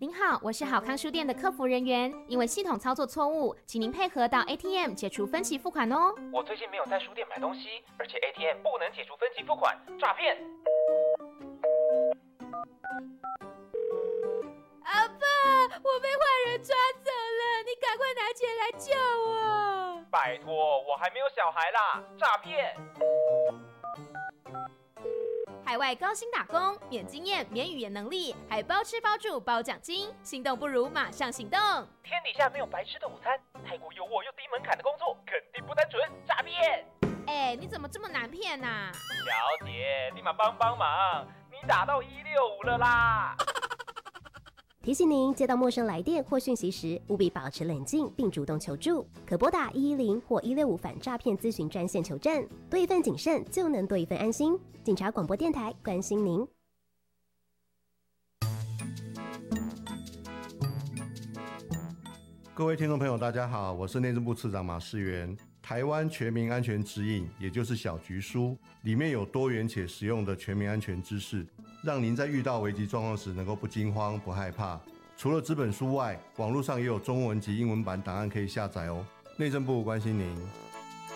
您好，我是好康书店的客服人员，因为系统操作错误，请您配合到 ATM 解除分期付款哦。 我最近没有在书店买东西，而且 ATM 不能解除分期付款，诈骗！ 阿爸，我被坏人抓走了，你赶快拿钱来救我！ 拜托，我还没有小孩啦，诈骗！ 海外高薪打工，免经验、免语言能力，还包吃包住包奖金，心动不如马上行动！ 天底下没有白吃的午餐，太过诱惑又低门槛的工作，肯定不单纯，诈骗！ 你怎么这么难骗啊？ 小姐，立马帮忙，你打到165了啦！ 提醒您，接到陌生来电或讯息时，务必保持冷静并主动求助，可拨打110或165反诈骗咨询专线求证。多一份谨慎，就能多一份安心。警察广播电台关心您。 各位听众朋友，大家好，我是内政部次长马世元。台湾全民安全指引，也就是小局书，里面有多元且实用的全民安全知识，让您在遇到危急状况时能够不惊慌、不害怕。除了纸本书外，网络上也有中文及英文版档案可以下载哦。内政部关心您。